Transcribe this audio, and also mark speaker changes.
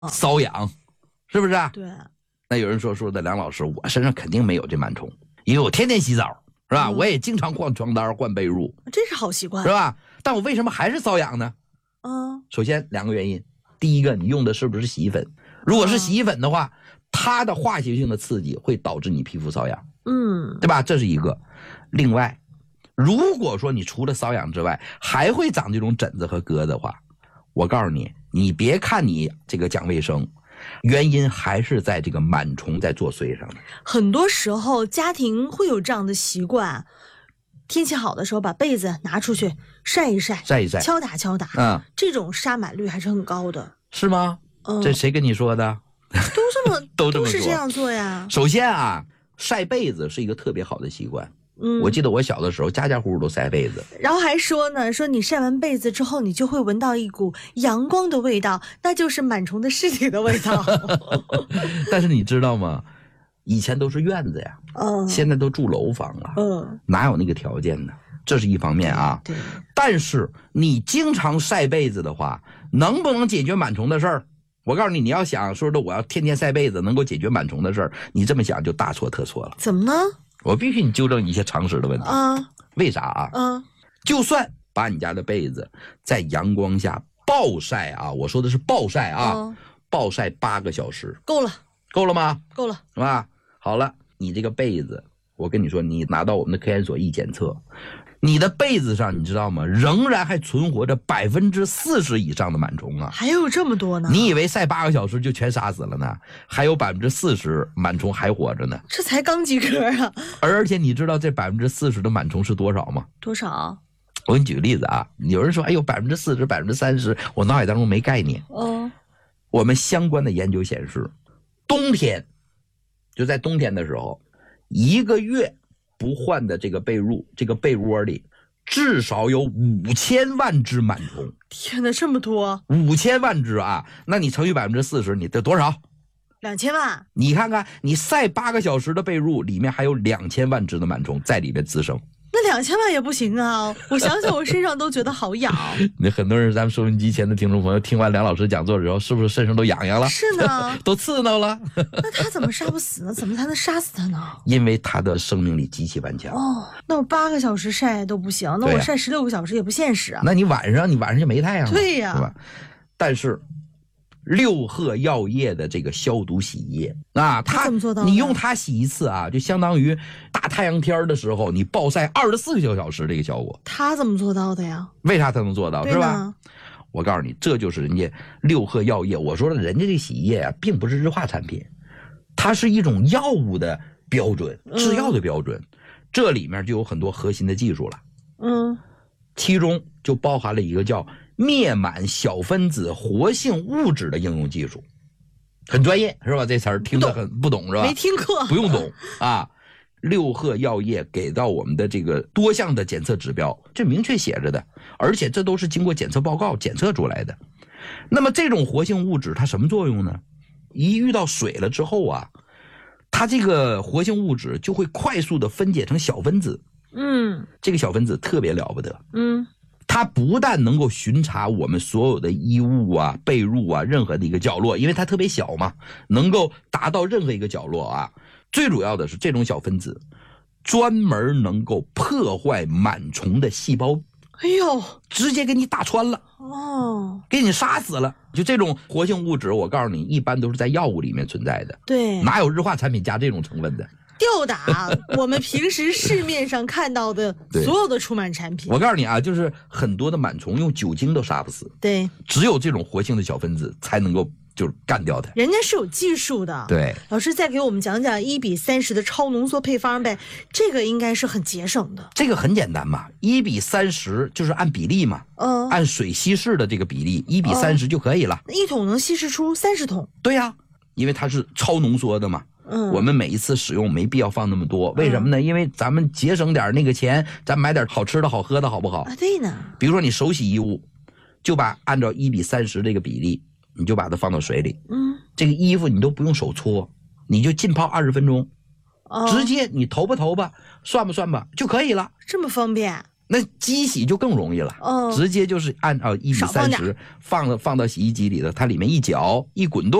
Speaker 1: 瘙痒，是不是啊？
Speaker 2: 对。
Speaker 1: 那有人说的梁老师，我身上肯定没有这螨虫，因为我天天洗澡，是吧？我也经常换床单、换被褥，
Speaker 2: 这是好习惯，
Speaker 1: 是吧？但我为什么还是瘙痒呢？首先2个原因，第一个，你用的是不是洗衣粉？如果是洗衣粉的话，它的化学性的刺激会导致你皮肤瘙痒，对吧？这是一个。另外，如果说你除了瘙痒之外，还会长这种疹子和疙瘩的话，我告诉你，你别看你这个讲卫生，原因还是在这个螨虫在作祟上的。
Speaker 2: 很多时候家庭会有这样的习惯，天气好的时候把被子拿出去晒一晒，敲打敲打，这种杀螨率还是很高的。
Speaker 1: 是吗？这谁跟你说的？
Speaker 2: 都是这样做呀。
Speaker 1: 首先啊，晒被子是一个特别好的习惯。我记得我小的时候，家家户户都晒被子。
Speaker 2: 然后还说呢，说你晒完被子之后，你就会闻到一股阳光的味道，那就是螨虫的尸体的味道。
Speaker 1: 但是你知道吗？以前都是院子呀，现在都住楼房了，哪有那个条件呢？这是一方面啊。
Speaker 2: 对。
Speaker 1: 但是你经常晒被子的话，能不能解决螨虫的事儿？我告诉你，你要想说的我要天天晒被子能够解决螨虫的事儿，你这么想就大错特错了。
Speaker 2: 怎么呢？
Speaker 1: 我必须你纠正一些常识的问题。为啥啊？就算把你家的被子在阳光下暴晒啊，我说的是暴晒啊，暴晒8个小时，够了吗？
Speaker 2: 够了，
Speaker 1: 是吧？好了，你这个被子，我跟你说，你拿到我们的科研所一检测，你的被子上你知道吗？仍然还存活着40%以上的螨虫啊！
Speaker 2: 还有这么多呢？
Speaker 1: 你以为晒8个小时就全杀死了呢？还有40%螨虫还活着呢。
Speaker 2: 这才刚及格啊！
Speaker 1: 而且你知道这40%的螨虫是多少吗？
Speaker 2: 多少？
Speaker 1: 我给你举个例子啊，有人说，哎呦，40%、30%，我脑海当中没概念。我们相关的研究显示，冬天就在冬天的时候，1个月不换的这个被褥，这个被窝里至少有5000万只螨虫。
Speaker 2: 天哪，这么多
Speaker 1: ！5000万只啊！那你乘以40%，你得多少
Speaker 2: ？2000万。
Speaker 1: 你看看，你晒8个小时的被褥，里面还有2000万只的螨虫在里面滋生。
Speaker 2: 那2000万也不行啊！我想想，我身上都觉得好痒。
Speaker 1: 那很多人，咱们收音机前的听众朋友，听完梁老师讲座之后，是不是身上都痒痒了？
Speaker 2: 是呢，
Speaker 1: 都刺挠了。
Speaker 2: 那他怎么杀不死呢？怎么才能杀死他呢？
Speaker 1: 因为他的生命力极其顽强。
Speaker 2: 那我8个小时晒都不行，那我晒16个小时也不现实啊。
Speaker 1: 那你晚上就没太阳了，
Speaker 2: 对呀，
Speaker 1: 是吧？但是六贺药业的这个消毒洗衣液啊，
Speaker 2: 它怎么做到的？
Speaker 1: 你用它洗一次啊，就相当于大太阳天的时候你暴晒24个小时这个效果。
Speaker 2: 它怎么做到的呀？
Speaker 1: 为啥它能做到？是吧？我告诉你，这就是人家六贺药业。我说了，人家这洗衣液啊，并不是日化产品，它是一种药物的标准，制药的标准。这里面就有很多核心的技术了。其中就包含了一个叫灭螨小分子活性物质的应用技术，很专业是吧？这词儿听得很不懂是吧？
Speaker 2: 没听课，
Speaker 1: 不用懂啊。六贺药业给到我们的这个多项的检测指标，这明确写着的，而且这都是经过检测报告检测出来的。那么这种活性物质它什么作用呢？一遇到水了之后啊，它这个活性物质就会快速的分解成小分子。这个小分子特别了不得。它不但能够巡查我们所有的衣物啊、被褥啊，任何的一个角落，因为它特别小嘛，能够达到任何一个角落啊。最主要的是，这种小分子专门能够破坏螨虫的细胞。
Speaker 2: 哎呦，
Speaker 1: 直接给你打穿了，给你杀死了。就这种活性物质，我告诉你，一般都是在药物里面存在的。
Speaker 2: 对，
Speaker 1: 哪有日化产品加这种成分的？
Speaker 2: 吊打我们平时市面上看到的所有的除螨产品。
Speaker 1: 我告诉你啊，就是很多的螨虫用酒精都杀不死，
Speaker 2: 对，
Speaker 1: 只有这种活性的小分子才能够就是干掉它。
Speaker 2: 人家是有技术的。
Speaker 1: 对，
Speaker 2: 老师再给我们讲讲1:30的超浓缩配方呗，这个应该是很节省的。
Speaker 1: 这个很简单嘛，1:30就是按比例嘛，按水稀释的这个比例1:30就可以了。
Speaker 2: 1桶能稀释出30桶。
Speaker 1: 对呀，因为它是超浓缩的嘛。我们每一次使用没必要放那么多，为什么呢？因为咱们节省点那个钱，咱买点好吃的好喝的好不好？
Speaker 2: 对呢。
Speaker 1: 比如说你手洗衣物，就按照1:30这个比例，你就把它放到水里。这个衣服你都不用手搓，你就浸泡20分钟，直接你投吧算吧就可以了。
Speaker 2: 这么方便？
Speaker 1: 那机洗就更容易了，直接就是按照1:30放到洗衣机里头，它里面一搅一滚动。